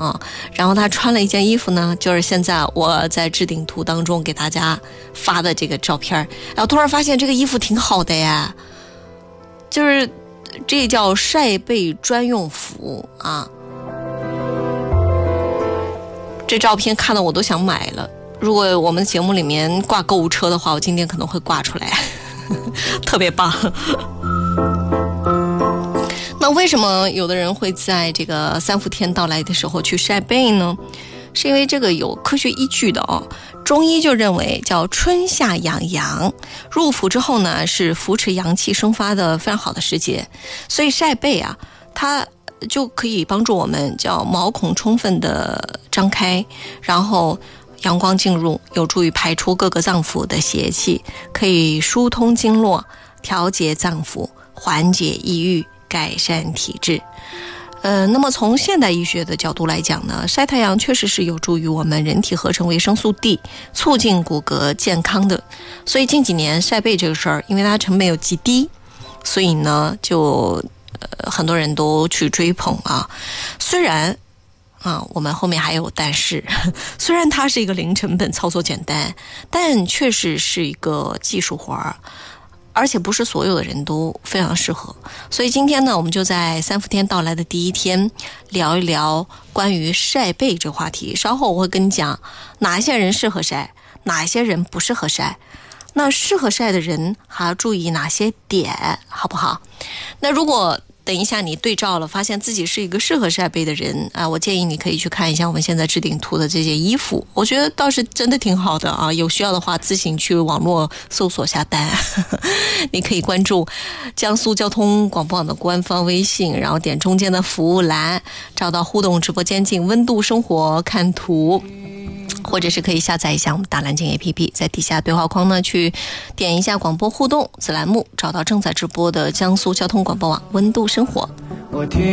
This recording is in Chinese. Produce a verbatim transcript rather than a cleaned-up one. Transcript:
啊。然后他穿了一件衣服呢，就是现在我在置顶图当中给大家发的这个照片。然后突然发现这个衣服挺好的呀，就是这叫晒背专用服啊。这照片看得我都想买了，如果我们节目里面挂购物车的话，我今天可能会挂出来特别棒。那为什么有的人会在这个三伏天到来的时候去晒背呢？是因为这个有科学依据的哦。中医就认为叫春夏养阳，入伏之后呢是扶持阳气生发的非常好的时节，所以晒背啊，它就可以帮助我们叫毛孔充分的张开，然后阳光进入，有助于排出各个脏腑的邪气，可以疏通经络，调节脏腑，缓解抑郁，改善体质。呃，那么从现代医学的角度来讲呢，晒太阳确实是有助于我们人体合成维生素 D， 促进骨骼健康的。所以近几年晒背这个事儿，因为它成本又极低，所以呢就呃很多人都去追捧啊。虽然啊，我们后面还有但是，虽然它是一个零成本、操作简单，但确实是一个技术活儿。而且不是所有的人都非常适合，所以今天呢，我们就在三伏天到来的第一天聊一聊关于晒背这个话题。稍后我会跟你讲哪一些人适合晒，哪一些人不适合晒，那适合晒的人还要注意哪些点，好不好？那如果等一下你对照了，发现自己是一个适合晒背的人啊，我建议你可以去看一下我们现在置顶图的这些衣服，我觉得倒是真的挺好的啊。有需要的话自行去网络搜索下单。你可以关注江苏交通广播网的官方微信，然后点中间的服务栏，找到互动直播间进温度生活看图，或者是可以下载一下我们大蓝鲸 A P P， 在底下对话框呢去点一下广播互动子栏目，找到正在直播的江苏交通广播网温度生活。